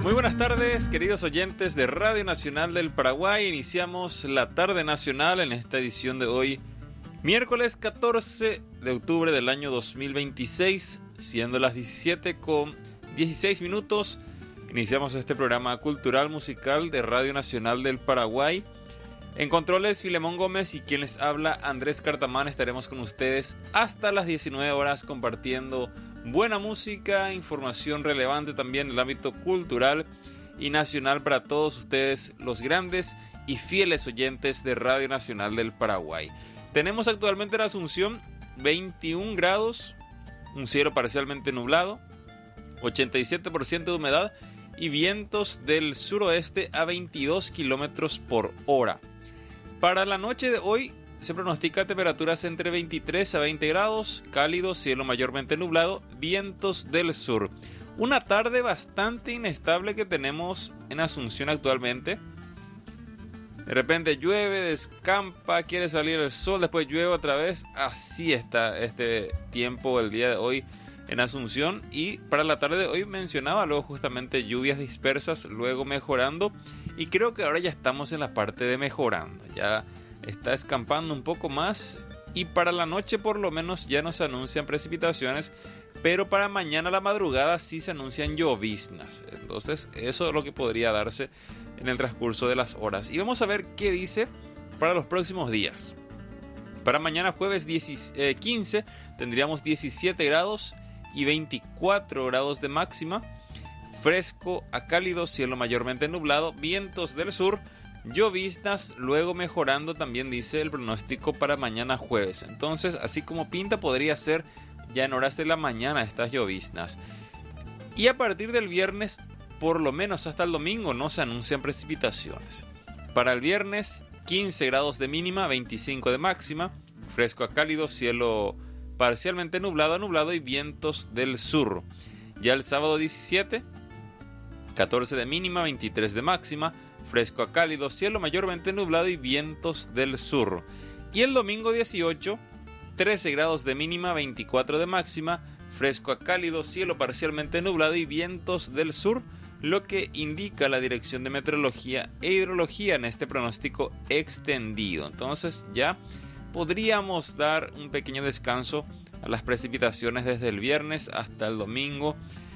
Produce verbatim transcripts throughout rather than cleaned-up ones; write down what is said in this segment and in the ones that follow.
Muy buenas tardes, queridos oyentes de Radio Nacional del Paraguay. Iniciamos la tarde nacional en esta edición de hoy, miércoles catorce de octubre del año dos mil veintiséis, siendo las diecisiete con dieciséis minutos. Iniciamos este programa cultural musical de Radio Nacional del Paraguay. En controles, Filemón Gómez, y quien les habla, Andrés Cartamán. Estaremos con ustedes hasta las diecinueve horas compartiendo buena música, información relevante también en el ámbito cultural y nacional para todos ustedes, los grandes y fieles oyentes de Radio Nacional del Paraguay. Tenemos actualmente en Asunción veintiún grados, un cielo parcialmente nublado, ochenta y siete por ciento de humedad y vientos del suroeste a veintidós kilómetros por hora. Para la noche de hoy se pronostica temperaturas entre veintitrés a veinte grados, cálido, cielo mayormente nublado, vientos del sur. Una tarde bastante inestable que tenemos en Asunción actualmente. De repente llueve, descampa, quiere salir el sol, después llueve otra vez. Así está este tiempo el día de hoy en Asunción. Y para la tarde de hoy mencionaba luego justamente lluvias dispersas, luego mejorando. Y creo que ahora ya estamos en la parte de mejorando. Ya está escampando un poco más. Y para la noche por lo menos ya no se anuncian precipitaciones. Pero para mañana a la madrugada sí se anuncian lloviznas. Entonces eso es lo que podría darse en el transcurso de las horas. Y vamos a ver qué dice para los próximos días. Para mañana jueves quince tendríamos diecisiete grados y veinticuatro grados de máxima. Fresco a cálido, cielo mayormente nublado, vientos del sur, lloviznas, luego mejorando también dice el pronóstico para mañana jueves. Entonces, así como pinta, podría ser ya en horas de la mañana estas lloviznas. Y a partir del viernes, por lo menos hasta el domingo, no se anuncian precipitaciones. Para el viernes, quince grados de mínima, veinticinco de máxima, fresco a cálido, cielo parcialmente nublado a nublado y vientos del sur. Ya el sábado diecisiete, catorce de mínima, veintitrés de máxima, fresco a cálido, cielo mayormente nublado y vientos del sur. Y el domingo dieciocho, trece grados de mínima, veinticuatro de máxima, fresco a cálido, cielo parcialmente nublado y vientos del sur, lo que indica la Dirección de Meteorología e Hidrología en este pronóstico extendido. Entonces ya podríamos dar un pequeño descanso a las precipitaciones desde el viernes hasta el domingo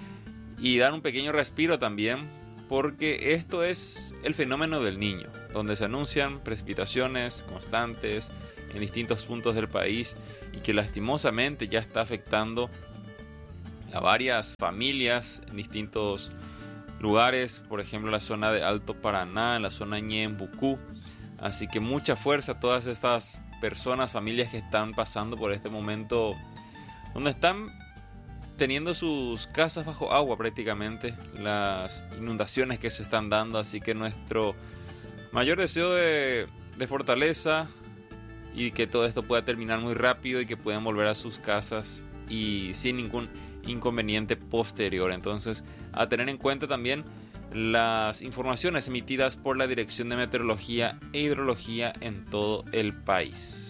y dar un pequeño respiro también, porque esto es el fenómeno del Niño, donde se anuncian precipitaciones constantes en distintos puntos del país y que lastimosamente ya está afectando a varias familias en distintos lugares, por ejemplo la zona de Alto Paraná, en la zona Ñembucú. Así que mucha fuerza a todas estas personas, familias que están pasando por este momento donde están teniendo sus casas bajo agua prácticamente, las inundaciones que se están dando. Así que nuestro mayor deseo de, de fortaleza y que todo esto pueda terminar muy rápido y que puedan volver a sus casas y sin ningún inconveniente posterior. Entonces, a tener en cuenta también las informaciones emitidas por la Dirección de Meteorología e Hidrología en todo el país.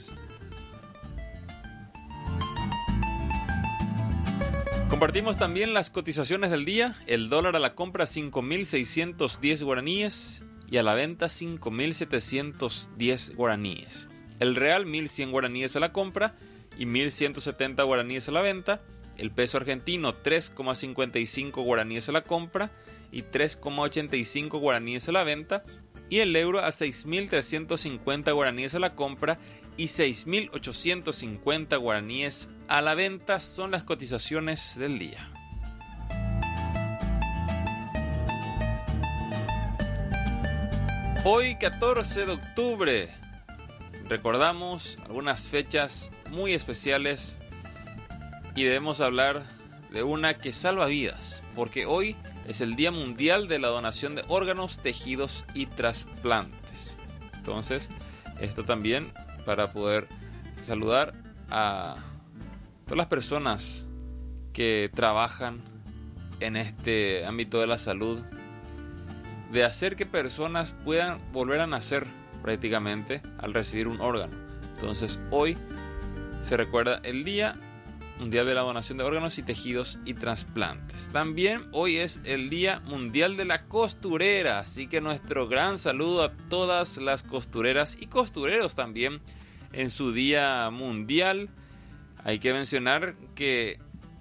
Compartimos también las cotizaciones del día. El dólar a la compra cinco mil seiscientos diez guaraníes y a la venta cinco mil setecientos diez guaraníes. El real mil cien guaraníes a la compra y mil ciento setenta guaraníes a la venta. El peso argentino tres coma cincuenta y cinco guaraníes a la compra y tres coma ochenta y cinco guaraníes a la venta. Y el euro a seis mil trescientos cincuenta guaraníes a la compra y seis mil ochocientos cincuenta guaraníes a la venta. Son las cotizaciones del día. Hoy catorce de octubre recordamos algunas fechas muy especiales y debemos hablar de una que salva vidas, porque hoy es el Día Mundial de la Donación de Órganos, Tejidos y Trasplantes. Entonces, esto también para poder saludar a todas las personas que trabajan en este ámbito de la salud, de hacer que personas puedan volver a nacer prácticamente al recibir un órgano. Entonces, hoy se recuerda el Día mundial de la donación de órganos y tejidos y trasplantes. También hoy es el Día Mundial de la Costurera, así que nuestro gran saludo a todas las costureras y costureros también en su Día Mundial. Hay que mencionar que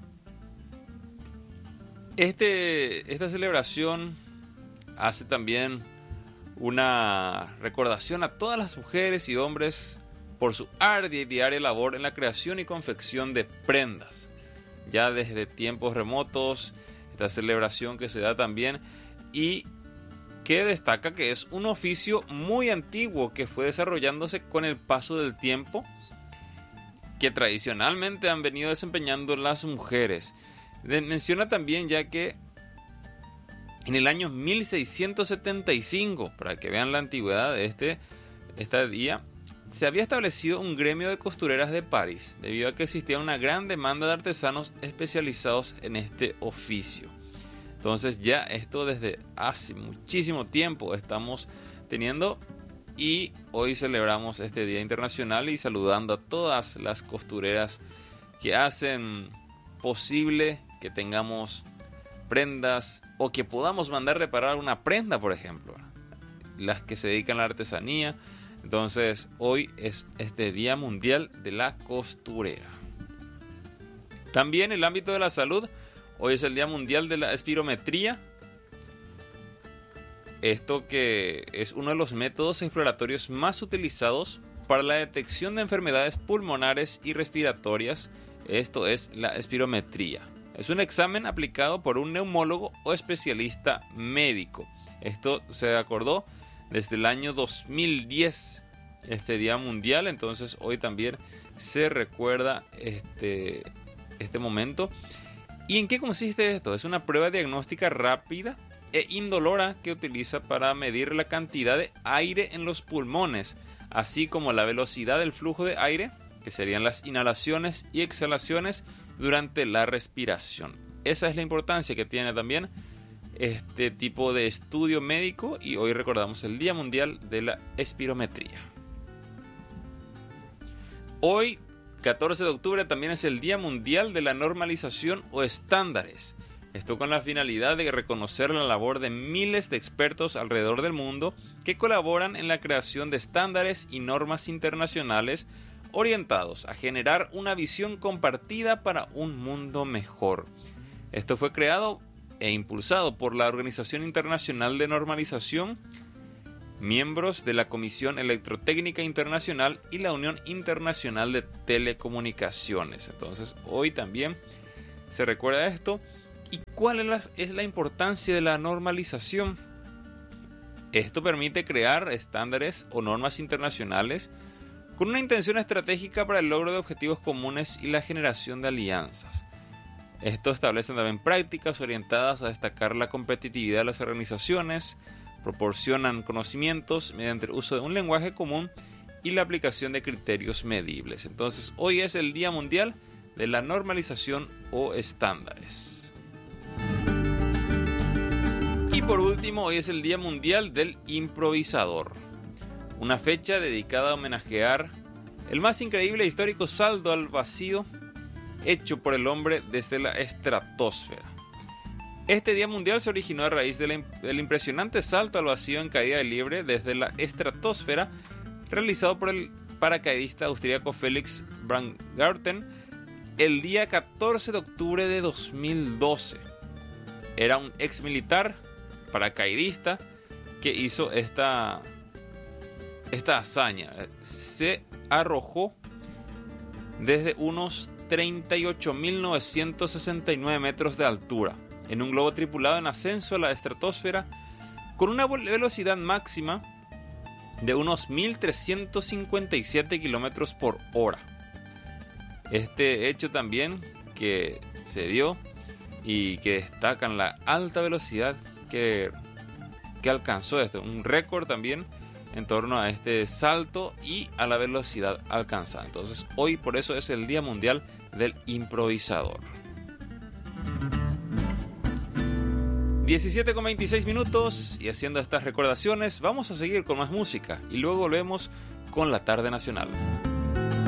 este, esta celebración hace también una recordación a todas las mujeres y hombres por su ardua y diaria labor en la creación y confección de prendas. Ya desde tiempos remotos, esta celebración que se da también y que destaca que es un oficio muy antiguo que fue desarrollándose con el paso del tiempo, que tradicionalmente han venido desempeñando las mujeres. Menciona también ya que en el año mil seiscientos setenta y cinco, para que vean la antigüedad de este, este día, se había establecido un gremio de costureras de París, debido a que existía una gran demanda de artesanos especializados en este oficio. Entonces ya esto desde hace muchísimo tiempo estamos teniendo, y hoy celebramos este Día Internacional y saludando a todas las costureras que hacen posible que tengamos prendas o que podamos mandar reparar una prenda, por ejemplo, las que se dedican a la artesanía. Entonces hoy es este Día Mundial de la Costurera. También en el ámbito de la salud, hoy es el Día Mundial de la Espirometría. Esto que es uno de los métodos exploratorios más utilizados para la detección de enfermedades pulmonares y respiratorias. Esto es la espirometría. Es un examen aplicado por un neumólogo o especialista médico. Esto se acordó desde el año dos mil diez, este Día Mundial. Entonces hoy también se recuerda este, este momento. ¿Y en qué consiste esto? Es una prueba diagnóstica rápida e indolora que utiliza para medir la cantidad de aire en los pulmones, así como la velocidad del flujo de aire, que serían las inhalaciones y exhalaciones durante la respiración. Esa es la importancia que tiene también este tipo de estudio médico, y hoy recordamos el Día Mundial de la Espirometría. Hoy, catorce de octubre, también es el Día Mundial de la Normalización o Estándares. Esto con la finalidad de reconocer la labor de miles de expertos alrededor del mundo que colaboran en la creación de estándares y normas internacionales orientados a generar una visión compartida para un mundo mejor. Esto fue creado e impulsado por la Organización Internacional de Normalización, miembros de la Comisión Electrotécnica Internacional y la Unión Internacional de Telecomunicaciones. Entonces, hoy también se recuerda esto. ¿Y cuál es la, es la importancia de la normalización? Esto permite crear estándares o normas internacionales con una intención estratégica para el logro de objetivos comunes y la generación de alianzas. Esto establece también prácticas orientadas a destacar la competitividad de las organizaciones, proporcionan conocimientos mediante el uso de un lenguaje común y la aplicación de criterios medibles. Entonces, hoy es el Día Mundial de la Normalización o Estándares. Y por último, hoy es el Día Mundial del Improvisador, una fecha dedicada a homenajear el más increíble e histórico salto al vacío hecho por el hombre desde la estratosfera. Este Día Mundial se originó a raíz de la, del impresionante salto al vacío en caída libre desde la estratosfera realizado por el paracaidista austríaco Felix Brandgarten el día catorce de octubre de dos mil doce. Era un ex militar paracaidista que hizo esta, esta hazaña. Se arrojó desde unos treinta y ocho mil novecientos sesenta y nueve metros de altura en un globo tripulado en ascenso a la estratosfera con una velocidad máxima de unos mil trescientos cincuenta y siete kilómetros por hora. Este hecho también que se dio y que destacan la alta velocidad que, que alcanzó esto, un récord también en torno a este salto y a la velocidad alcanzada. Entonces hoy por eso es el Día Mundial del Improvisador. diecisiete con veintiséis minutos, y haciendo estas recordaciones vamos a seguir con más música y luego volvemos con la tarde nacional.